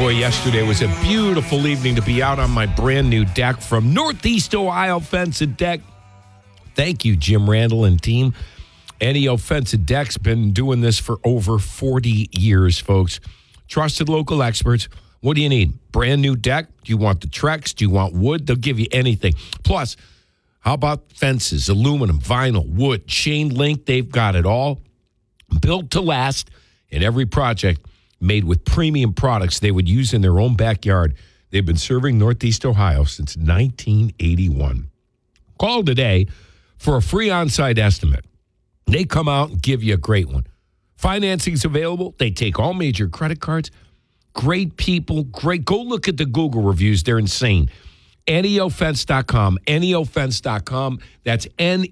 boy, yesterday was a beautiful evening to be out on my brand new deck from Northeast Ohio Fence and Deck. Thank you, Jim Randall and team. NEO Fence and Deck's been doing this for over 40 years, folks. Trusted local experts. What do you need? Brand new deck? Do you want the Trex? Do you want wood? They'll give you anything. Plus, how about fences, aluminum, vinyl, wood, chain link? They've got it all. Built to last in every project. Made with premium products they would use in their own backyard. They've been serving Northeast Ohio since 1981. Call today for a free on-site estimate. They come out and give you a great one. Financing's available. They take all major credit cards. Great people. Great. Go look at the Google reviews. They're insane. NEOFence.com. NEOFence.com. That's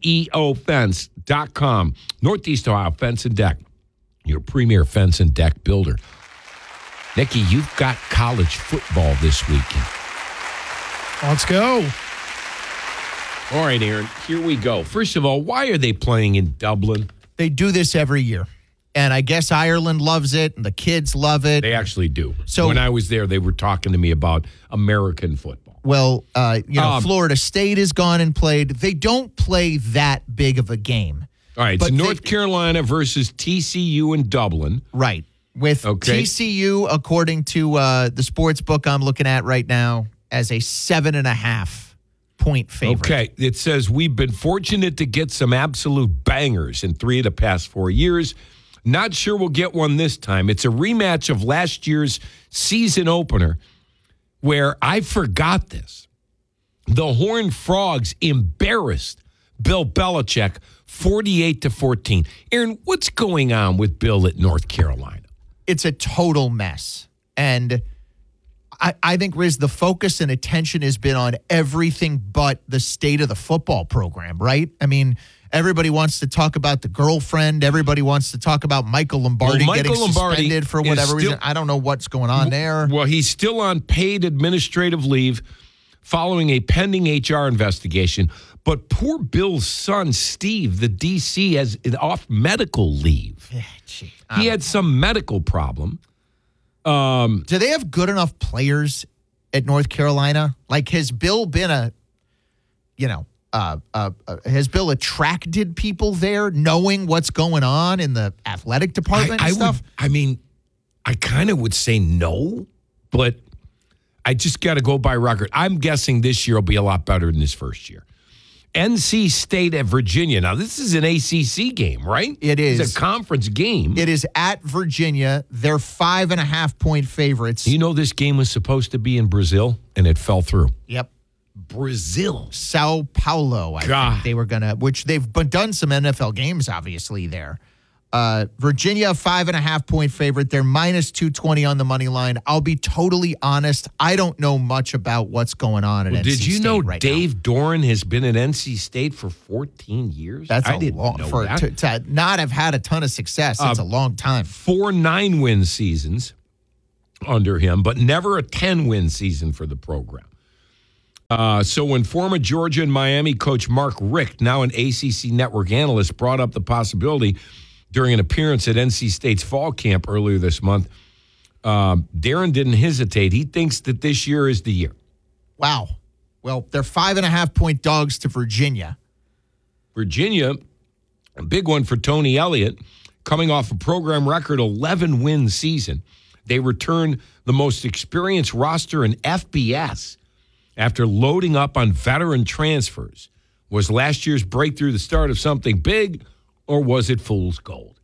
NEOFence.com. Northeast Ohio Fence and Deck. Your premier fence and deck builder. Nikki, you've got college football this weekend. Let's go. All right, Aaron, here we go. First of all, why are they playing in Dublin? They do this every year. And I guess Ireland loves it, and the kids love it. They actually do. So when I was there, they were talking to me about American football. Well, Florida State has gone and played. They don't play that big of a game. All right, but North Carolina versus TCU in Dublin. Right. With TCU, according to the sports book I'm looking at right now, as a 7.5-point favorite. Okay, it says we've been fortunate to get some absolute bangers in 3 of the past 4 years. Not sure we'll get one this time. It's a rematch of last year's season opener where I forgot this. The Horned Frogs embarrassed Bill Belichick 48-14. Aaron, what's going on with Bill at North Carolina? It's a total mess. And I think, Riz, the focus and attention has been on everything but the state of the football program, right? I mean, everybody wants to talk about the girlfriend. Everybody wants to talk about Michael Lombardi getting suspended for whatever reason. I don't know what's going on there. Well, he's still on paid administrative leave following a pending HR investigation. But poor Bill's son, Steve, the DC, is off medical leave. He had some medical problem. Do they have good enough players at North Carolina? Like, has Bill been has Bill attracted people there knowing what's going on in the athletic department and stuff? I kind of would say no, but I just got to go by record. I'm guessing this year will be a lot better than this first year. NC State at Virginia. Now, this is an ACC game, right? It is. It's a conference game. It is at Virginia. They're 5.5-point favorites. You know this game was supposed to be in Brazil, and it fell through. Yep. Brazil. Sao Paulo, I think they were going to, which they've done some NFL games, obviously, there. Virginia, 5.5-point favorite. They're minus 220 on the money line. I'll be totally honest. I don't know much about what's going on at NC State. Did you know Dave Doran has been at NC State for 14 years? That's a long to not have had a ton of success. It's a long time. 4 9-win seasons under him, but never a 10-win season for the program. So when former Georgia and Miami coach Mark Richt, now an ACC network analyst, brought up the possibility during an appearance at NC State's fall camp earlier this month, Darren didn't hesitate. He thinks that this year is the year. Wow. Well, they're 5.5-point dogs to Virginia. Virginia, a big one for Tony Elliott, coming off a program record 11-win season. They return the most experienced roster in FBS after loading up on veteran transfers. Was last year's breakthrough the start of something big, or was it fool's gold?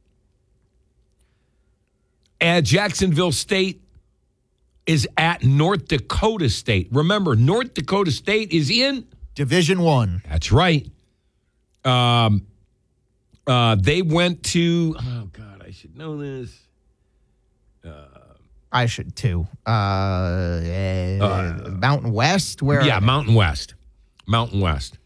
And Jacksonville State is at North Dakota State. Remember, North Dakota State is in Division I. That's right. They went to, oh, God, I should know this. I should, too. Mountain West? Where? Yeah, Mountain West. Mountain West.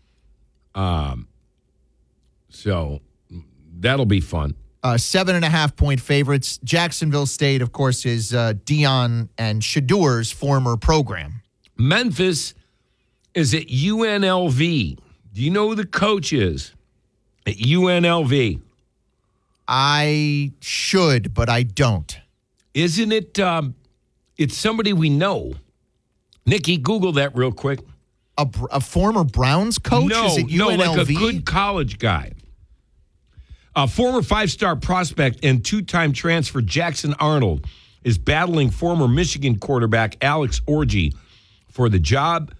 So that'll be fun. 7.5-point favorites. Jacksonville State, of course, is Deion and Shadur's former program. Memphis is at UNLV. Do you know who the coach is at UNLV? I should, but I don't. Isn't it It's somebody we know. Nikki, Google that real quick. A former Browns coach? No, Is it UNLV? like a good college guy. A former 5-star prospect and 2-time transfer Jackson Arnold is battling former Michigan quarterback Alex Orji for the job.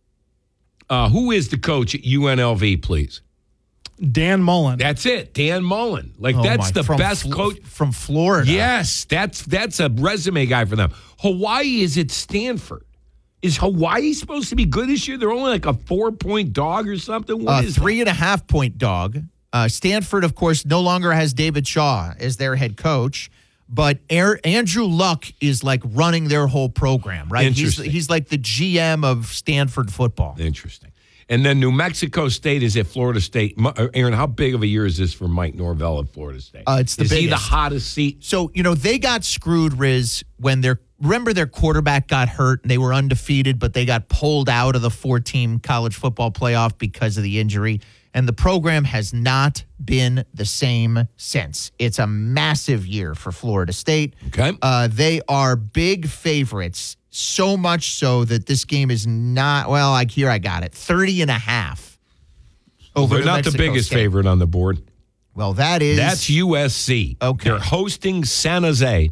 Who is the coach at UNLV, please? Dan Mullen. That's it, Dan Mullen. That's the best coach from Florida. Yes, that's a resume guy for them. Hawaii is at Stanford. Is Hawaii supposed to be good this year? They're only like a 4-point dog or something. What is 3.5-point dog. Stanford, of course, no longer has David Shaw as their head coach, but Andrew Luck is like running their whole program, right? He's like the GM of Stanford football. Interesting. And then New Mexico State is at Florida State. Aaron, how big of a year is this for Mike Norvell at Florida State? It's the biggest. Is he the hottest seat? So, they got screwed, Riz, when their quarterback got hurt and they were undefeated, but they got pulled out of the 4-team college football playoff because of the injury. And the program has not been the same since. It's a massive year for Florida State. Okay. They are big favorites, so much so that this game is not, I got it, 30.5. They're not the biggest favorite on the board. Well, that's USC. Okay. They're hosting San Jose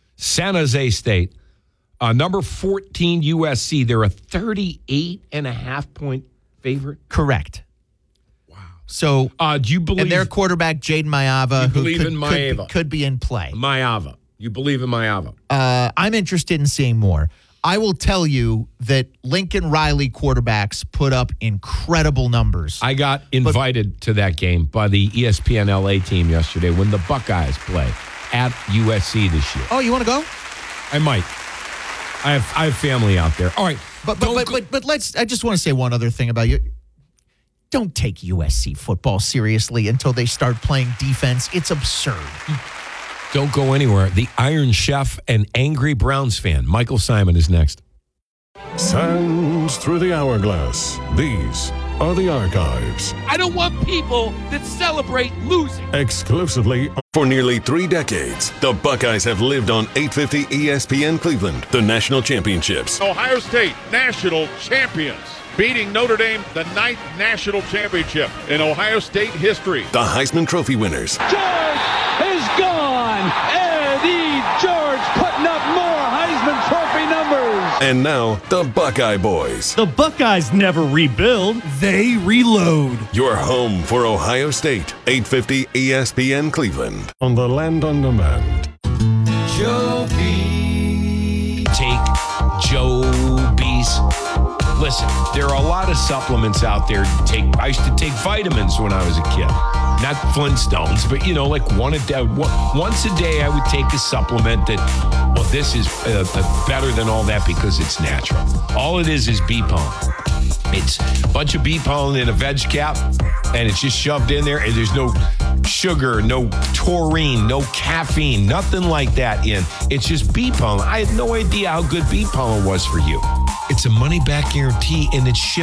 State. Number 14 USC. They're a 38.5-point favorite. Correct. So, do you believe? And their quarterback, Jaden Maiava, could be in play. Maiava. You believe in Maiava? I'm interested in seeing more. I will tell you that Lincoln Riley quarterbacks put up incredible numbers. I got invited to that game by the ESPN LA team yesterday when the Buckeyes play at USC this year. Oh, you want to go? I might. I have family out there. All right, but let's. I just want to say one other thing about you. Don't take USC football seriously until they start playing defense. It's absurd. Don't go anywhere. The Iron Chef and angry Browns fan, Michael Simon, is next. Sands through the hourglass. These are the archives. I don't want people that celebrate losing. Exclusively for nearly 3 decades, the Buckeyes have lived on 850 ESPN Cleveland, the national championships. Ohio State national champions, beating Notre Dame, the 9th national championship in Ohio State history. The Heisman Trophy winners. George is gone. Eddie George putting up more Heisman Trophy numbers. And now, the Buckeye Boys. The Buckeyes never rebuild, they reload. Your home for Ohio State, 850 ESPN Cleveland. On the Land on Demand. Joe B. Take Joe B's. Listen, there are a lot of supplements out there to take. I used to take vitamins when I was a kid. Not Flintstones, but, like once a day I would take a supplement that, this is better than all that because it's natural. All it is bee pollen. It's a bunch of bee pollen in a veg cap, and it's just shoved in there, and there's no sugar, no taurine, no caffeine, nothing like that in. It's just bee pollen. I had no idea how good bee pollen was for you. It's a money-back guarantee, and it's shipped